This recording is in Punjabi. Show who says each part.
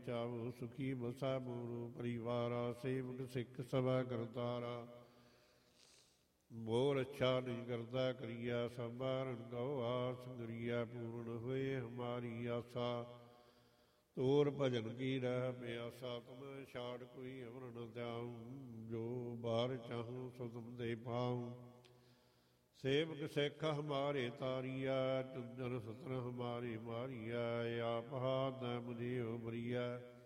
Speaker 1: ਬਚਾਵੋ ਸੁਖੀ ਬਸਾ ਮੋਰੂ ਪਰਿਵਾਰਾ ਸੇਵਕ ਸਿੱਖ ਸਭਾ ਕਰਤਾਰਾ ਮੋਰ ਅੱਛਾ ਨਹੀਂ ਕਰਦਾ ਕਰੀਆ ਸੰਭਾਰਨ ਗਉ ਆਸ ਗਰੀਆ ਪੂਰਨ ਹੋਏ ਹਮਾਰੀ ਆਸਾ ਤੋਰ ਭਜਨ ਕੀ ਰਹਿ ਪਿਆਸਾ ਤੁਮ ਛਾੜ ਕੋਈ ਅਮਰ ਨ ਜਾਉ ਜੋ ਬਾਹਰ ਚਾਹੂੰ ਸੋ ਤੁਮ ਦੇ ਪਾਉ ਸੇਵਕ ਸਿੱਖ ਹਮਾਰੇ ਤਾਰੀਆ ਚੰਦਨ ਸਤਨ ਹਮਾਰੇ ਮਾਰੀਆ ਆਪ ਹਾਥ ਮੁਝੇ ਬਰੀਆ